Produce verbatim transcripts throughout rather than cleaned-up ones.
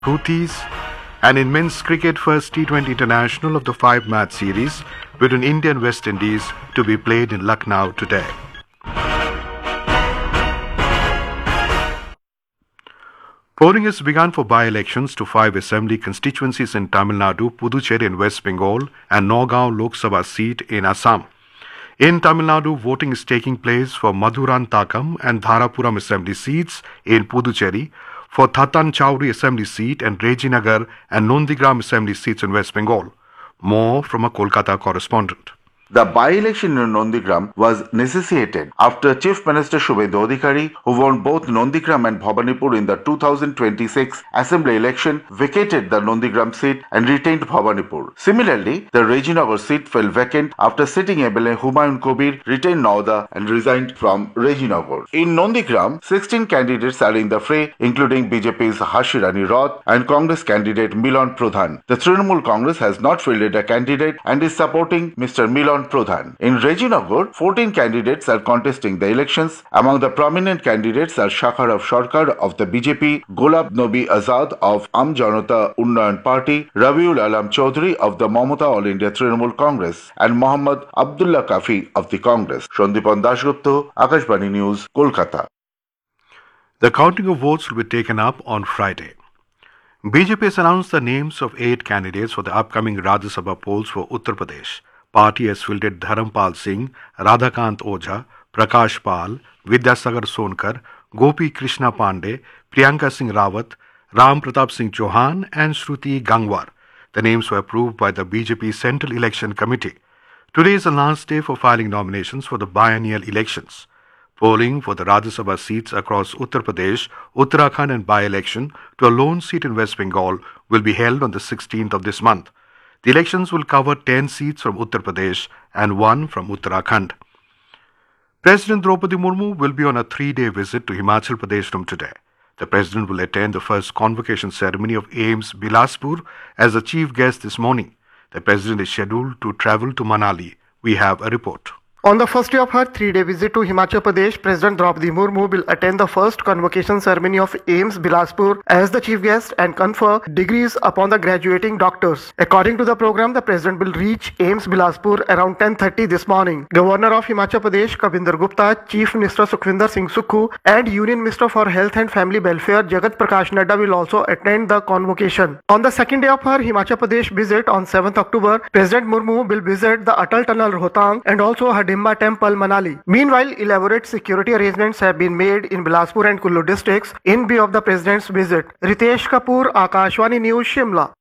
Houthis, and in men's cricket first T twenty international of the five-match series between India and West Indies to be played in Lucknow today. Polling has begun for by-elections to five assembly constituencies in Tamil Nadu, Puducherry in West Bengal, and Nagaon Lok Sabha seat in Assam. In Tamil Nadu, voting is taking place for Madurantakam and Dharapuram assembly seats in Puducherry, for Thatan Chowri assembly seat and Rejinagar and Nondigram assembly seats in West Bengal. More from a Kolkata correspondent. The by-election in Nondigram was necessitated after Chief Minister Shubhendu Adhikari, who won both Nondigram and Bhabanipur in the two thousand twenty-six Assembly election, vacated the Nondigram seat and retained Bhabanipur. Similarly, the Rejinagar seat fell vacant after sitting M L A Humayun Kobir retained Nauda and resigned from Rejinagar. In Nondigram, sixteen candidates are in the fray, including B J P's Hashirani Roth and Congress candidate Milan Pradhan. The Trinamool Congress has not fielded a candidate and is supporting Mister Milan Pradhan. In Rejinagar, fourteen candidates are contesting the elections. Among the prominent candidates are Shakharav Sarkar of the B J P, Golab Nabi Azad of Am Janata Unnayan Party, Rabiul Alam Chaudhary of the Mamata All India Trinamool Congress, and Mohammad Abdullah Kafi of the Congress. Shandipan Dasgupta, Akashvani News, Kolkata. The counting of votes will be taken up on Friday. B J P has announced the names of eight candidates for the upcoming Rajya Sabha polls for Uttar Pradesh. Party has fielded Dharampal Singh, Radhakant Ojha, Prakash Pal, Vidyasagar Sonkar, Gopi Krishna Pandey, Priyanka Singh Rawat, Ram Pratap Singh Chauhan and Shruti Gangwar. The names were approved by the B J P Central Election Committee. Today is the last day for filing nominations for the biennial elections. Polling for the Rajya Sabha seats across Uttar Pradesh, Uttarakhand and by-election to a lone seat in West Bengal will be held on the sixteenth of this month. The elections will cover ten seats from Uttar Pradesh and one from Uttarakhand. President Draupadi Murmu will be on a three-day visit to Himachal Pradesh from today. The President will attend the first convocation ceremony of AIIMS Bilaspur as the chief guest this morning. The President is scheduled to travel to Manali. We have a report. On the first day of her three-day visit to Himachal Pradesh, President Draupadi Murmu will attend the first convocation ceremony of AIIMS Bilaspur as the chief guest and confer degrees upon the graduating doctors. According to the program, the President will reach AIIMS Bilaspur around ten thirty this morning. Governor of Himachal Pradesh, Kavinder Gupta, Chief Minister Sukhvinder Singh Sukhu and Union Minister for Health and Family Welfare, Jagat Prakash Nadda will also attend the convocation. On the second day of her Himachal Pradesh visit on seventh October, President Murmu will visit the Atal Tunnel Rohtang and also her Dimba Temple, Manali. Meanwhile, elaborate security arrangements have been made in Bilaspur and Kullu districts in view of the President's visit. Ritesh Kapoor, Akashvani News, Shimla.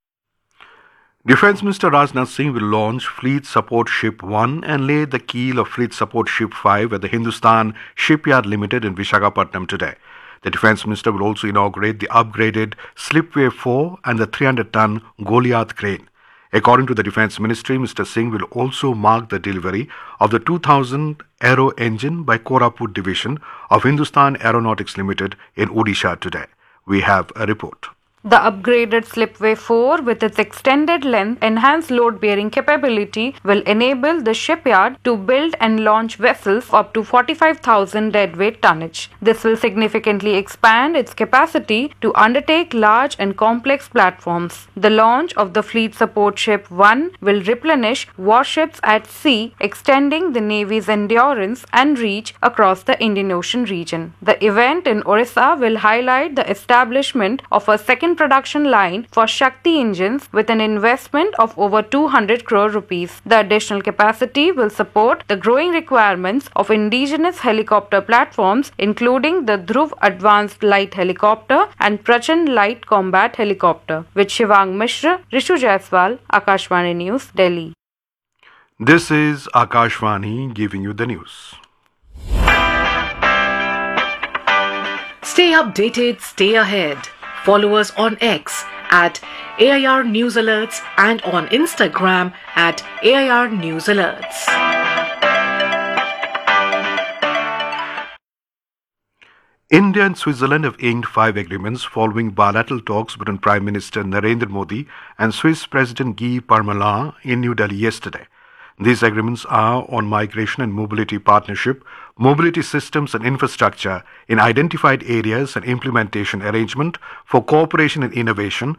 Defence Minister Rajnath Singh will launch Fleet Support Ship one and lay the keel of Fleet Support Ship five at the Hindustan Shipyard Limited in Visakhapatnam today. The Defence Minister will also inaugurate the upgraded Slipway four and the three hundred ton Goliath crane. According to the Defence Ministry, Mister Singh will also mark the delivery of the two thousand Aero engine by Koraput Division of Hindustan Aeronautics Limited in Odisha today. We have a report. The upgraded Slipway four, with its extended length, enhanced load-bearing capability, will enable the shipyard to build and launch vessels up to forty-five thousand deadweight tonnage. This will significantly expand its capacity to undertake large and complex platforms. The launch of the Fleet Support Ship one will replenish warships at sea, extending the Navy's endurance and reach across the Indian Ocean region. The event in Orissa will highlight the establishment of a second production line for Shakti engines with an investment of over two hundred crore rupees. The additional capacity will support the growing requirements of indigenous helicopter platforms, including the Dhruv Advanced Light Helicopter and Prachan Light Combat Helicopter. With Shivang Mishra, Rishu Jaiswal, Akashvani News, Delhi. This is Akashvani giving you the news. Stay updated, stay ahead. Follow us on X at A I R News Alerts and on Instagram at A I R News Alerts. India and Switzerland have inked five agreements following bilateral talks between Prime Minister Narendra Modi and Swiss President Guy Parmelin in New Delhi yesterday. These agreements are on migration and mobility partnership, mobility systems and infrastructure in identified areas and implementation arrangement for cooperation and innovation